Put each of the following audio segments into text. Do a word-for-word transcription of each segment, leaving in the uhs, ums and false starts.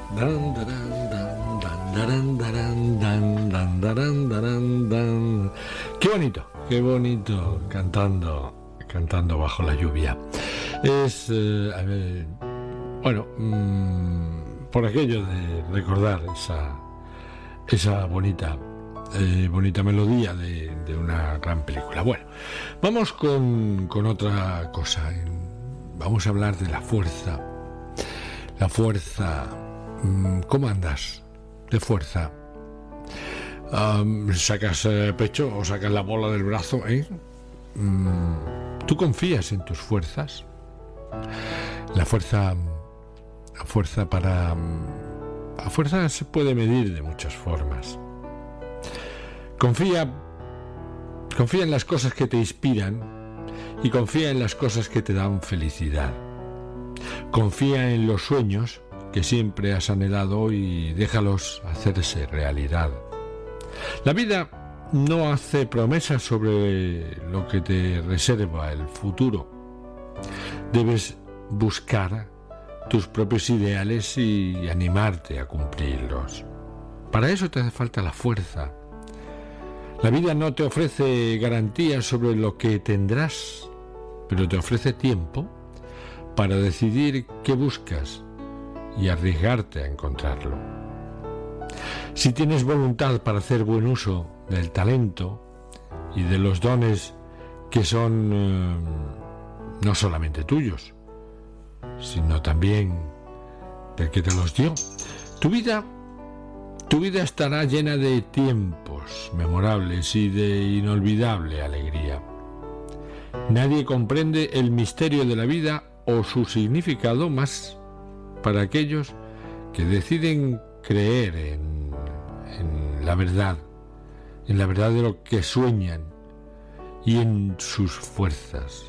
Dan, daran, dan, dan, daran, daran, dan, dan, daran, daran, dan. Qué bonito, qué bonito cantando, cantando bajo la lluvia. Es, eh, a ver, bueno, mmm, por aquello de recordar esa, esa bonita, eh, bonita melodía de, de una gran película. Bueno, vamos con, con otra cosa. Vamos a hablar de la fuerza. La fuerza. ¿Cómo andas de fuerza? Um, ¿Sacas eh, pecho o sacas la bola del brazo? ¿eh? Um, ¿Tú confías en tus fuerzas? La fuerza, la fuerza para, la fuerza se puede medir de muchas formas. Confía, confía en las cosas que te inspiran y confía en las cosas que te dan felicidad. Confía en los sueños que siempre has anhelado y déjalos hacerse realidad. La vida no hace promesas sobre lo que te reserva el futuro. Debes buscar tus propios ideales y animarte a cumplirlos. Para eso te hace falta la fuerza. La vida no te ofrece garantías sobre lo que tendrás, pero te ofrece tiempo para decidir qué buscas y arriesgarte a encontrarlo. Si tienes voluntad para hacer buen uso del talento y de los dones que son eh, no solamente tuyos, sino también del que te los dio, tu vida, tu vida estará llena de tiempos memorables y de inolvidable alegría. Nadie comprende el misterio de la vida o su significado más para aquellos que deciden creer en, en la verdad, en la verdad de lo que sueñan y en sus fuerzas.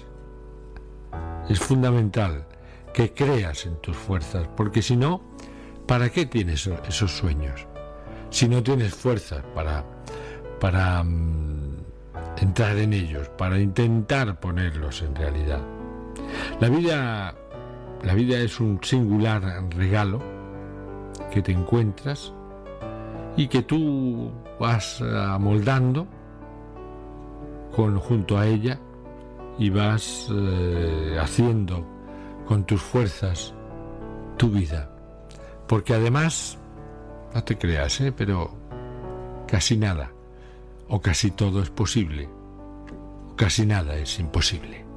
Es fundamental que creas en tus fuerzas, porque si no, ¿para qué tienes esos sueños? Si no tienes fuerzas para, para um, entrar en ellos, para intentar ponerlos en realidad. La vida La vida es un singular regalo que te encuentras y que tú vas amoldando con, junto a ella y vas eh, haciendo con tus fuerzas tu vida. Porque además, no te creas, ¿eh? pero casi nada o casi todo es posible, o casi nada es imposible.